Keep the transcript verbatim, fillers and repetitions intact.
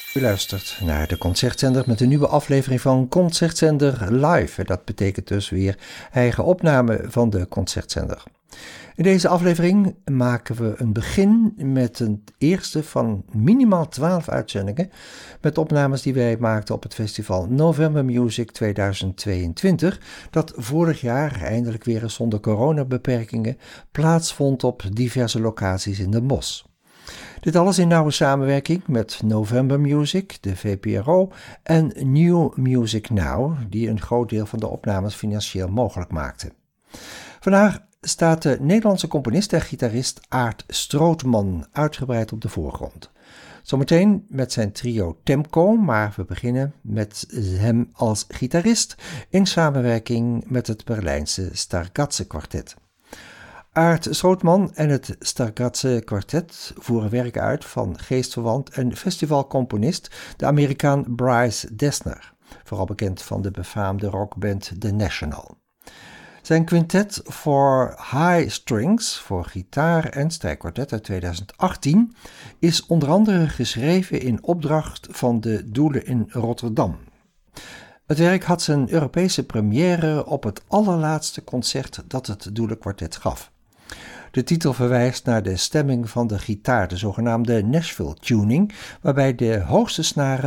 U luistert naar de Concertzender met een nieuwe aflevering van Concertzender Live. Dat betekent dus weer eigen opname van de Concertzender. In deze aflevering maken we een begin met een eerste van minimaal twaalf uitzendingen met opnames die wij maakten op het festival November Music tweeduizend tweeëntwintig, dat vorig jaar eindelijk weer eens zonder coronabeperkingen plaatsvond op diverse locaties in Den Bosch. Dit alles in nauwe samenwerking met November Music, de V P R O en New Music Now, die een groot deel van de opnames financieel mogelijk maakten. Vandaag staat de Nederlandse componist en gitarist Aart Strootman uitgebreid op de voorgrond. Zometeen met zijn trio Temco, maar we beginnen met hem als gitarist in samenwerking met het Berlijnse Stargazze Kwartet. Aart Strootman en het Stargazze Kwartet voeren werk uit van geestverwant en festivalcomponist de Amerikaan Bryce Dessner, vooral bekend van de befaamde rockband The National. Zijn quintet for high strings voor gitaar en strijkkwartet uit tweeduizend achttien is onder andere geschreven in opdracht van de Doelen in Rotterdam. Het werk had zijn Europese première op het allerlaatste concert dat het Doelenkwartet gaf. De titel verwijst naar de stemming van de gitaar, de zogenaamde Nashville tuning, waarbij de hoogste snaren